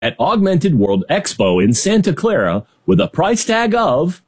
at Augmented World Expo in Santa Clara with a price tag of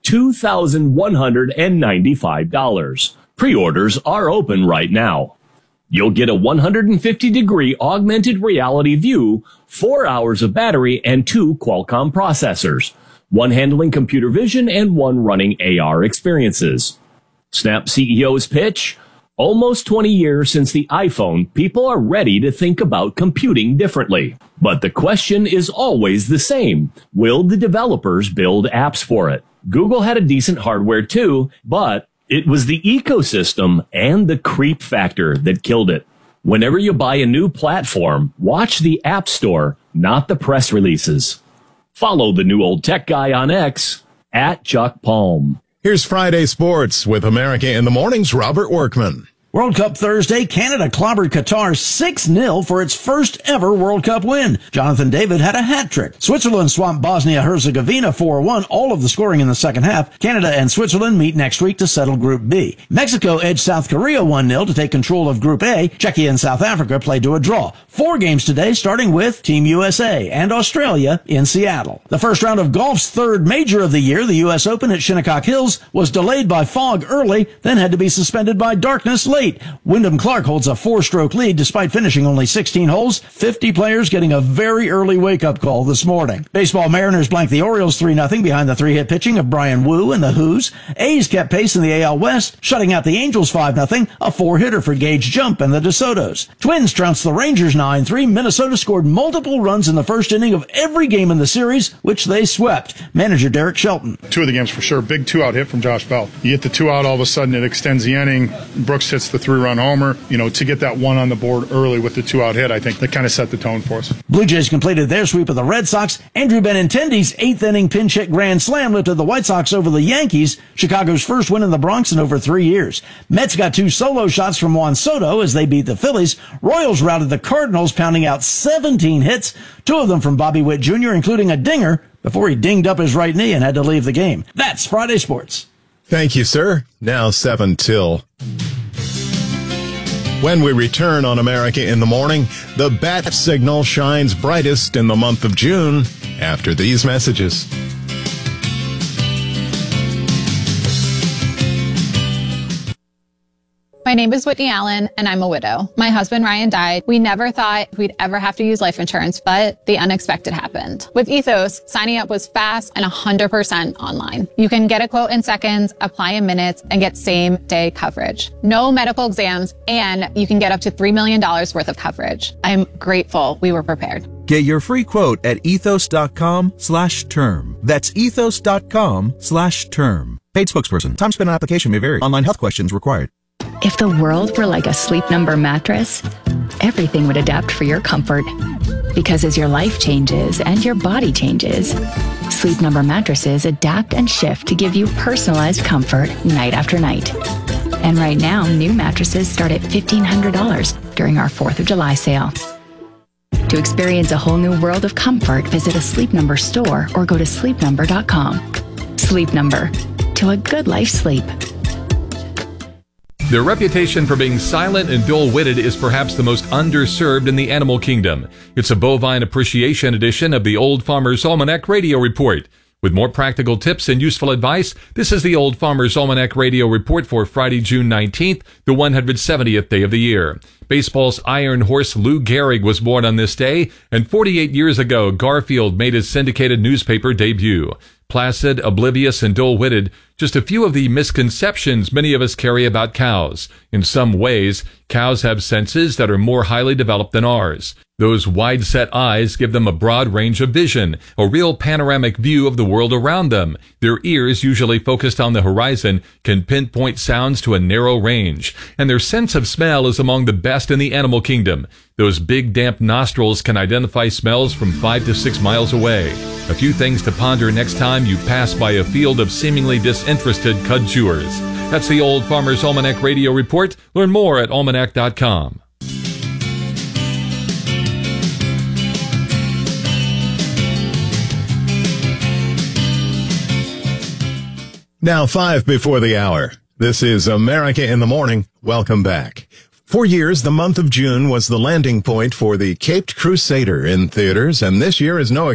$2,195. Pre-orders are open right now. You'll get a 150-degree augmented reality view, 4 hours of battery, and 2 Qualcomm processors, one handling computer vision and one running AR experiences. Snap CEO's pitch: almost 20 years since the iPhone, people are ready to think about computing differently. But the question is always the same. Will the developers build apps for it? Google had a decent hardware too, but it was the ecosystem and the creep factor that killed it. Whenever you buy a new platform, watch the App Store, not the press releases. Follow the new old tech guy on X, @ChuckPalm. Here's Friday Sports with America in the Morning's Robert Workman. World Cup Thursday, Canada clobbered Qatar 6-0 for its first ever World Cup win. Jonathan David had a hat trick. Switzerland swamped Bosnia-Herzegovina 4-1, all of the scoring in the second half. Canada and Switzerland meet next week to settle Group B. Mexico edged South Korea 1-0 to take control of Group A. Czechia and South Africa played to a draw. 4 games today, starting with Team USA and Australia in Seattle. The first round of golf's third major of the year, the U.S. Open at Shinnecock Hills, was delayed by fog early, then had to be suspended by darkness late. Wyndham Clark holds a 4-stroke lead despite finishing only 16 holes. 50 players getting a very early wake-up call this morning. Baseball, Mariners blanked the Orioles 3-0 behind the 3-hit pitching of Brian Wu and the Who's. A's kept pace in the AL West, shutting out the Angels 5-0, a 4-hitter for Gage Jump and the DeSotos. Twins trounced the Rangers 9-3. Minnesota scored multiple runs in the first inning of every game in the series, which they swept. Manager Derek Shelton. 2 of the games for sure. Big 2-out hit from Josh Bell. You get the 2 out, all of a sudden it extends the inning. Brooks hits the 3-run homer. To get that 1 on the board early with the 2-out hit, I think that kind of set the tone for us. Blue Jays completed their sweep of the Red Sox. Andrew Benintendi's 8th-inning pinch hit grand slam lifted the White Sox over the Yankees, Chicago's first win in the Bronx in over 3 years. Mets got 2 solo shots from Juan Soto as they beat the Phillies. Royals routed the Cardinals, pounding out 17 hits, 2 of them from Bobby Witt Jr., including a dinger before he dinged up his right knee and had to leave the game. That's Friday Sports. Thank you, sir. Now 7 till. When we return on America in the Morning, the bat signal shines brightest in the month of June after these messages. My name is Whitney Allen, and I'm a widow. My husband, Ryan, died. We never thought we'd ever have to use life insurance, but the unexpected happened. With Ethos, signing up was fast and 100% online. You can get a quote in seconds, apply in minutes, and get same-day coverage. No medical exams, and you can get up to $3 million worth of coverage. I'm grateful we were prepared. Get your free quote at ethos.com/term. That's ethos.com/term. Paid spokesperson. Time spent on application may vary. Online health questions required. If the world were like a Sleep Number mattress, everything would adapt for your comfort. Because as your life changes and your body changes, Sleep Number mattresses adapt and shift to give you personalized comfort night after night. And right now, new mattresses start at $1,500 during our 4th of July sale. To experience a whole new world of comfort, visit a Sleep Number store or go to sleepnumber.com. Sleep Number. To a good life sleep. Their reputation for being silent and dull-witted is perhaps the most underserved in the animal kingdom. It's a bovine appreciation edition of the Old Farmer's Almanac Radio Report. With more practical tips and useful advice, this is the Old Farmer's Almanac Radio Report for Friday, June 19th, the 170th day of the year. Baseball's Iron Horse Lou Gehrig was born on this day, and 48 years ago, Garfield made his syndicated newspaper debut. Placid, oblivious, and dull-witted, just a few of the misconceptions many of us carry about cows. In some ways, cows have senses that are more highly developed than ours. Those wide-set eyes give them a broad range of vision, a real panoramic view of the world around them. Their ears, usually focused on the horizon, can pinpoint sounds to a narrow range. And their sense of smell is among the best in the animal kingdom. Those big, damp nostrils can identify smells from 5 to 6 miles away. A few things to ponder next time you pass by a field of seemingly disinterested cud chewers. That's the Old Farmer's Almanac Radio Report. Learn more at almanac.com. Now 5 before the hour. This is America in the Morning. Welcome back. For years, the month of June was the landing point for the Caped Crusader in theaters, and this year is no